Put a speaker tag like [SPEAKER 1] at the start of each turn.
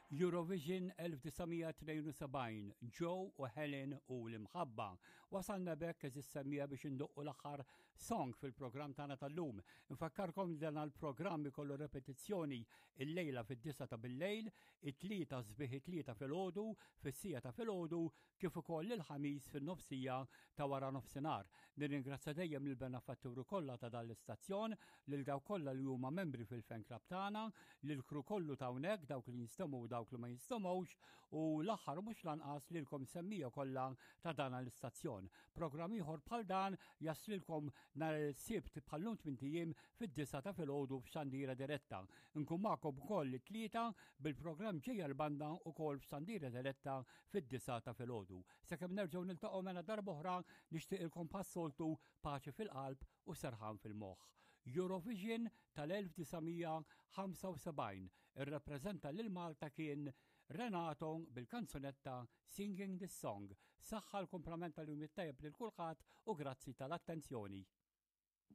[SPEAKER 1] Eurovision 1972, Joe u Helen u l-imħabba. Wasalna bekk eżis semmija biex indoqqu l-aħħar song fil-programm tagħna tal-lum. Infakkarkom li dan l-programm ikollu repetizzjoni il-lejla fid-9 ta' bil-lejl, it-tlieta sbieħ it-tlieta filgħodu, fis-sija ta' filgħodu, kif ukoll il-ħamis fin-nofsija ta' wara nofsinhar. Nirringrazzja dejjem lill-benefatturi kollha ta' dan l-istazzjon, lil dawk kollha li huma membri fil-fan club tagħna, lil kru kollu ta' hawnhekk dawk li jinstemu dawk li ma jistomawx u l-aħħar mhux lanqas lilkom semmija kollha ta' dan l-istazzjon. Programm ieħor bħal dan jaslilkom nhar is-sibt bħal-lum 8 ijiem fid-9 ta' filgħodu f'Xandira Diretta. Nkun magħkom ukoll it-tlieta bil-programm ġejja l-banda ukoll f'Xandira Diretta fid-9 ta' filgħodu. Sakemm nerġgħu niltaqgħu mela darba oħra nixtieqilkom passoltu paċi fil-qalb u serħan fil-moħħ. Eurovision tal-1975 irrappreżenta lil Malta kien Renato bil-kanzunetta Singing this Song. Saħħa l-komplementa l-jum it-tajb lil kulħadd u grazzi tal-attenzjoni.